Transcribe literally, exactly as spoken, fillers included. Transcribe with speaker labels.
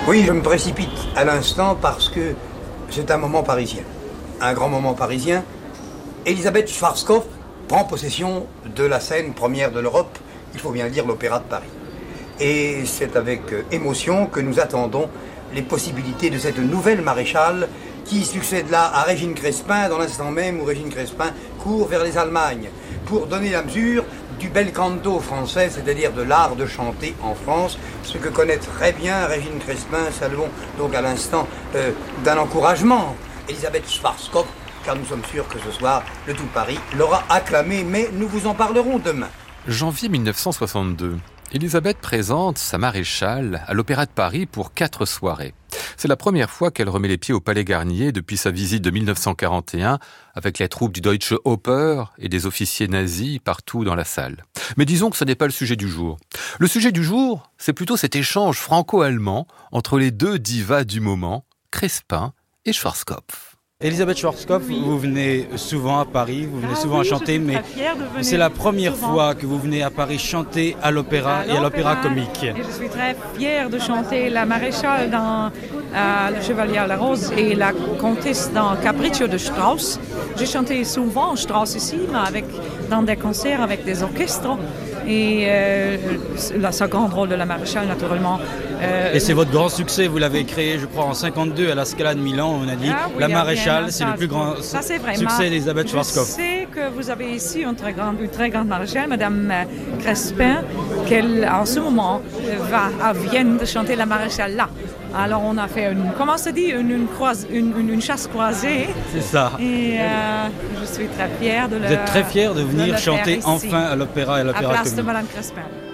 Speaker 1: Oui, je me précipite à l'instant parce que c'est un moment parisien. Un grand moment parisien. Elisabeth Schwarzkopf prend possession de la scène première de l'Europe, il faut bien dire l'Opéra de Paris. Et c'est avec émotion que nous attendons les possibilités de cette nouvelle maréchale qui succède là à Régine Crespin, dans l'instant même où Régine Crespin court vers les Allemagnes, pour donner la mesure du bel canto français, c'est-à-dire de l'art de chanter en France, ce que connaît très bien Régine Crespin. Saluons donc à l'instant euh, d'un encouragement Elisabeth Schwarzkopf, car nous sommes sûrs que ce soir, le tout Paris l'aura acclamé, mais nous vous en parlerons demain.
Speaker 2: Janvier mille neuf cent soixante-deux. Elisabeth présente sa maréchale à l'Opéra de Paris pour quatre soirées. C'est la première fois qu'elle remet les pieds au Palais Garnier depuis sa visite de mille neuf cent quarante et un avec les troupes du Deutsche Oper et des officiers nazis partout dans la salle. Mais disons que ce n'est pas le sujet du jour. Le sujet du jour, c'est plutôt cet échange franco-allemand entre les deux divas du moment, Crespin et Schwarzkopf.
Speaker 3: Elisabeth Schwarzkopf, oui. Vous venez souvent à Paris, vous venez ah souvent
Speaker 4: oui,
Speaker 3: chanter, mais c'est la première
Speaker 4: souvent.
Speaker 3: fois que vous venez à Paris chanter à l'opéra à et à l'opéra comique.
Speaker 4: Et je suis très fière de chanter la maréchale dans euh, Le Chevalier à la Rose et la comtesse dans Capriccio de Strauss. J'ai chanté souvent Strauss ici, mais avec, dans des concerts avec des orchestres. Et euh, le second rôle de la maréchale, naturellement.
Speaker 3: Euh, et c'est votre grand succès, vous l'avez créé, je crois, en cinquante-deux à la Scala de Milan. On a dit ah, oui, la maréchale, c'est le plus grand ça, c'est vrai, succès d'Elisabeth Schwarzkopf.
Speaker 4: Je sais que vous avez ici une très grande, une très grande maréchale, Madame Crespin, qu'elle, en ce moment, va à Vienne de chanter la maréchale là. Alors on a fait une, comment se dit, une, une, croise, une, une, une chasse croisée.
Speaker 3: C'est ça.
Speaker 4: Et euh, je suis très fière de le
Speaker 3: Vous êtes très fière de venir
Speaker 4: de
Speaker 3: chanter
Speaker 4: ici,
Speaker 3: enfin à l'opéra et à l'opéra
Speaker 4: à place
Speaker 3: comique.
Speaker 4: de Madame Crespin.